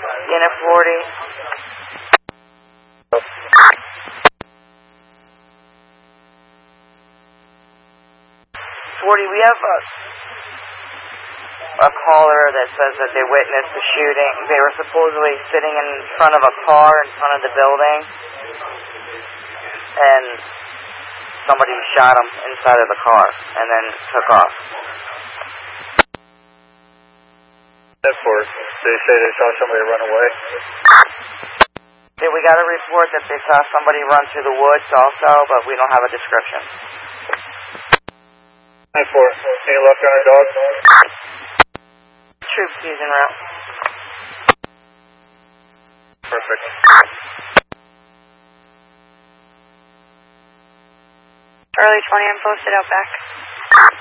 Unit 40. 40, we have a caller that says that they witnessed the shooting. They were supposedly sitting in front of a car in front of the building, and somebody shot them inside of the car and then took off. That's for. They say they saw somebody run away. Yeah, we got a report that they saw somebody run through the woods also, but we don't have a description. 9-4. Any luck on our dog? Troops using route. Perfect. Early 20, I'm posted out back.